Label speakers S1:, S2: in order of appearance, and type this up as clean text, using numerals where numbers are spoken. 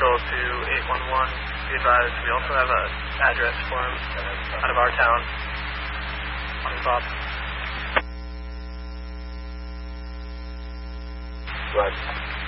S1: vehicle to 811. Be advised, we also have an address for him out of our town. On Bob.
S2: Right.